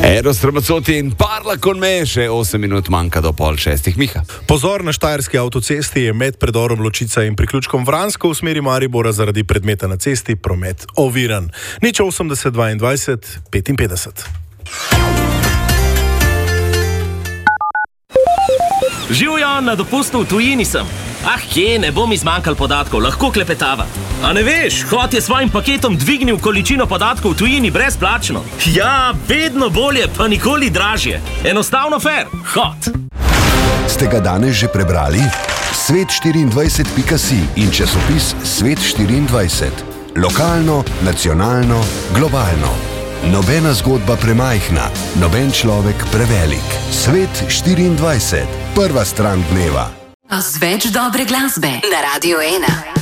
Eros Ramazzotti in Parla con me, še 8 minut manjka do 5:30. Miha. Pozor, na štajerski avtocesti je med predorom Ločica in priključkom Vransko v smeri Maribora zaradi predmeta na cesti promet oviran. 080 22 55. Živjo, na dopustu v tujini sem. Kje, ne bom izmanjkal podatkov, lahko klepetava. A ne veš, Hot je svojim paketom dvignil količino podatkov v tujini brezplačno. Ja, vedno bolje, pa nikoli dražje. Enostavno fair, Hot. Ste ga danes že prebrali? Svet24.si in časopis Svet24. Lokalno, nacionalno, globalno. Nobena zgodba premajhna, noben človek prevelik. Svet24. Prva stran dneva. Z več dobre glasbe na Radio 1.